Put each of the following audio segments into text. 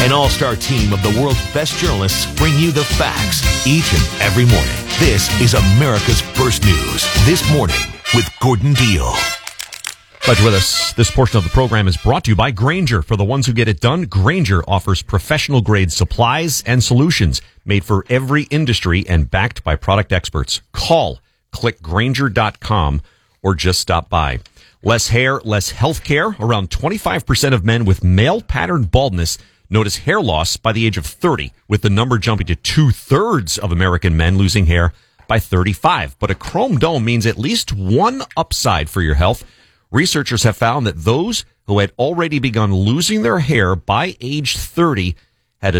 An all-star team of the world's best journalists bring you the facts each and every morning. This is America's First News This Morning with Gordon Deal. Glad you're with us. This portion of the program is brought to you by Grainger. For the ones who get it done, Grainger offers professional-grade supplies and solutions made for every industry and backed by product experts. Call, click Grainger.com, or just stop by. Less hair, less health care. Around 25% of men with male pattern baldness notice hair loss by the age of 30, with the number jumping to 2/3 of American men losing hair by 35. But a chrome dome means at least one upside for your health. Researchers have found that those who had already begun losing their hair by age 30 had a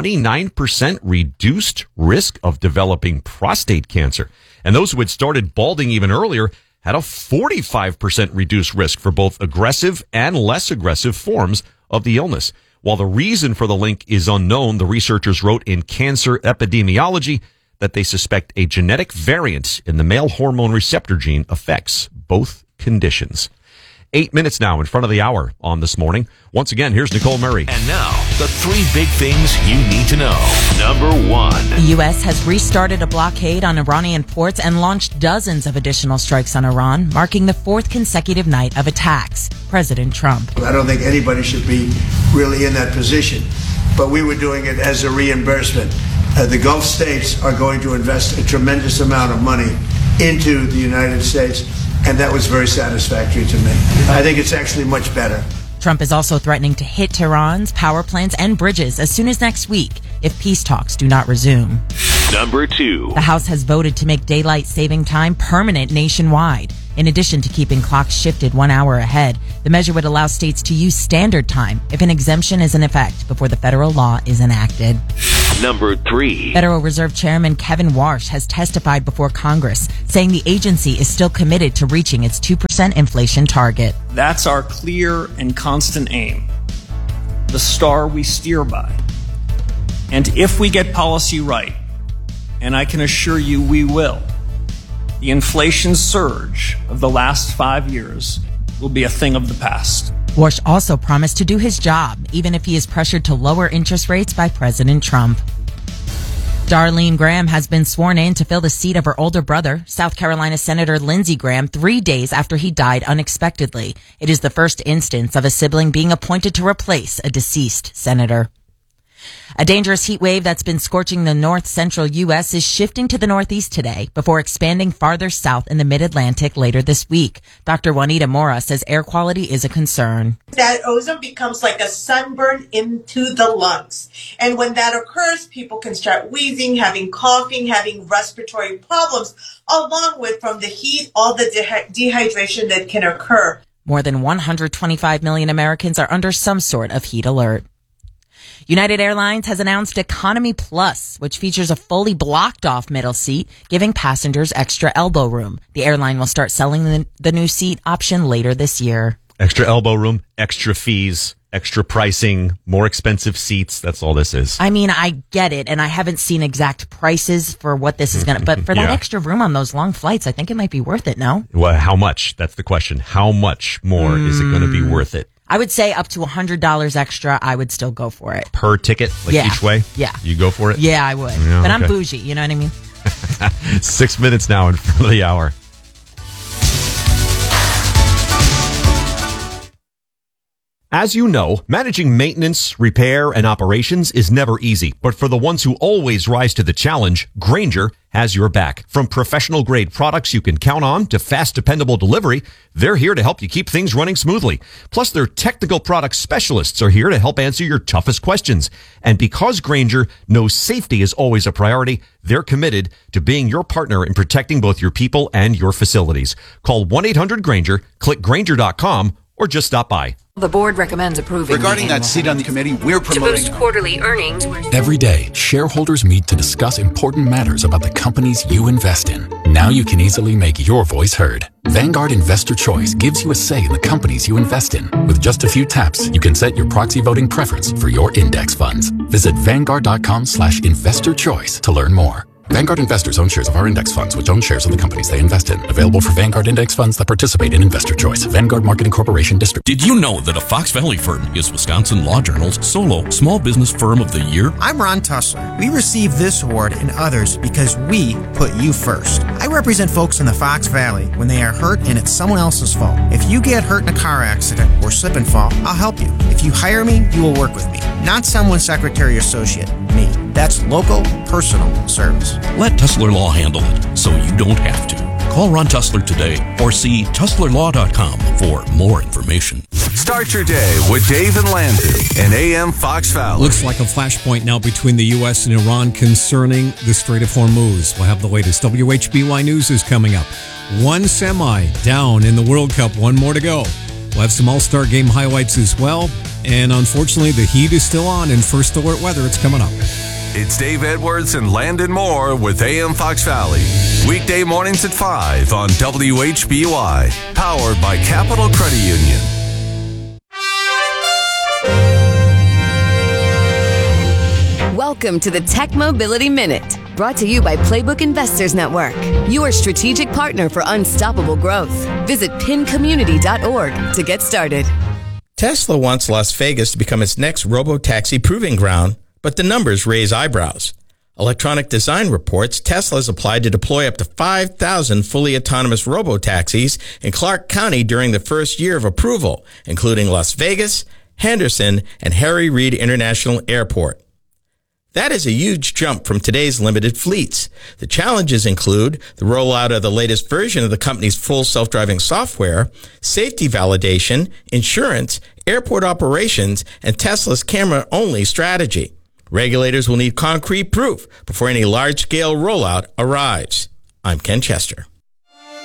29% reduced risk of developing prostate cancer. And those who had started balding even earlier had a 45% reduced risk for both aggressive and less aggressive forms of the illness. While the reason for the link is unknown, the researchers wrote in Cancer Epidemiology that they suspect a genetic variant in the male hormone receptor gene affects both conditions. 8 minutes now in front of the hour on This Morning. Once again, here's Nicole Murray. And now, the three big things you need to know. Number one. The U.S. has restarted a blockade on Iranian ports and launched dozens of additional strikes on Iran, marking the fourth consecutive night of attacks. President Trump. I don't think anybody should be really in that position, but we were doing it as a reimbursement. The Gulf states are going to invest a tremendous amount of money into the United States, and that was very satisfactory to me. I think it's actually much better. Trump is also threatening to hit Tehran's power plants and bridges as soon as next week if peace talks do not resume. Number two. The House has voted to make daylight saving time permanent nationwide. In addition to keeping clocks shifted 1 hour ahead, the measure would allow states to use standard time if an exemption is in effect before the federal law is enacted. Number three. Federal Reserve Chairman Kevin Warsh has testified before Congress, saying the agency is still committed to reaching its 2% inflation target. That's our clear and constant aim, the star we steer by. And if we get policy right, and I can assure you we will, the inflation surge of the last 5 years will be a thing of the past. Warsh also promised to do his job, even if he is pressured to lower interest rates by President Trump. Darlene Graham has been sworn in to fill the seat of her older brother, South Carolina Senator Lindsey Graham, 3 days after he died unexpectedly. It is the first instance of a sibling being appointed to replace a deceased senator. A dangerous heat wave that's been scorching the north-central U.S. is shifting to the northeast today before expanding farther south in the mid-Atlantic later this week. Dr. Juanita Mora says air quality is a concern. That ozone becomes like a sunburn into the lungs. And when that occurs, people can start wheezing, having coughing, having respiratory problems, along with, from the heat, all the dehydration that can occur. More than 125 million Americans are under some sort of heat alert. United Airlines has announced Economy Plus, which features a fully blocked-off middle seat, giving passengers extra elbow room. The airline will start selling the new seat option later this year. Extra elbow room, extra fees, extra pricing, more expensive seats. That's all this is. I mean, I get it, and I haven't seen exact prices for what this is going to, but for that extra room on those long flights, I think it might be worth it, no? Well, how much? That's the question. How much more is it going to be worth it? I would say up to $100 extra, I would still go for it. Per ticket? Like each way? Yeah. You go for it? Yeah, I would. Yeah, but okay. I'm bougie, you know what I mean? 6 minutes now in front of the hour. As you know, managing maintenance, repair, and operations is never easy. But for the ones who always rise to the challenge, Grainger has your back. From professional-grade products you can count on to fast, dependable delivery, they're here to help you keep things running smoothly. Plus, their technical product specialists are here to help answer your toughest questions. And because Grainger knows safety is always a priority, they're committed to being your partner in protecting both your people and your facilities. Call 1-800-GRAINGER, click Grainger.com, or just stop by. The board recommends approving. Regarding that seat on the committee, we're promoting to boost quarterly earnings. Every day, shareholders meet to discuss important matters about the companies you invest in. Now you can easily make your voice heard. Vanguard Investor Choice gives you a say in the companies you invest in. With just a few taps, you can set your proxy voting preference for your index funds. Visit Vanguard.com/investor choice to learn more. Vanguard investors own shares of our index funds, which own shares of the companies they invest in. Available for Vanguard index funds that participate in Investor Choice. Vanguard Marketing Corporation District. Did you know that a Fox Valley firm is Wisconsin Law Journal's solo Small Business Firm of the Year? I'm Ron Tussler. We received this award and others because we put you first. I represent folks in the Fox Valley when they are hurt and it's someone else's fault. If you get hurt in a car accident or slip and fall, I'll help you. If you hire me, you will work with me. Not someone's secretary or associate. Me. That's local, personal service. Let Tussler Law handle it so you don't have to. Call Ron Tussler today or see TusslerLaw.com for more information. Start your day with Dave and Landon and AM Fox Valley. Looks like a flashpoint now between the U.S. and Iran concerning the Strait of Hormuz. We'll have the latest. WHBY News is coming up. One semi down in the World Cup, one more to go. We'll have some All-Star Game highlights as well. And unfortunately, the heat is still on, and first alert weather, it's coming up. It's Dave Edwards and Landon Moore with AM Fox Valley. Weekday mornings at 5 on WHBY. Powered by Capital Credit Union. Welcome to the Tech Mobility Minute, brought to you by Playbook Investors Network, your strategic partner for unstoppable growth. Visit pincommunity.org to get started. Tesla wants Las Vegas to become its next robo-taxi proving ground, but the numbers raise eyebrows. Electronic Design reports Tesla's applied to deploy up to 5,000 fully autonomous robo-taxis in Clark County during the first year of approval, including Las Vegas, Henderson, and Harry Reid International Airport. That is a huge jump from today's limited fleets. The challenges include the rollout of the latest version of the company's full self-driving software, safety validation, insurance, airport operations, and Tesla's camera-only strategy. Regulators will need concrete proof before any large-scale rollout arrives. I'm Ken Chester.